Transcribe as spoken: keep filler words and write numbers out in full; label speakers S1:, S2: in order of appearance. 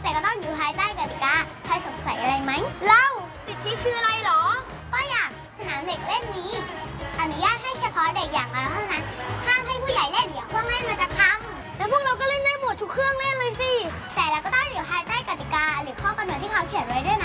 S1: แต่ก็ต้องอยู่ภายใต้กติกาใครสงสัยอะไรไหมเล่าสิทธิคืออะไรหรอก็อย่างสนามเด็กเล่นนี้อนุญาตให้เฉพาะเด็กอย่างเราเท่านั้นห้ามให้ผู้ใหญ่เล่นเดี๋ยวเครื่องเล่นมันจะพังแล้วพวกเราก็เล่นได้หมดทุกเครื่องเล่นเลยสิแต่เราก็ต้องอยู่ภายใต้กติกาหรือข้อกำหนดที่เขาเขียนไว้ด้วยนะ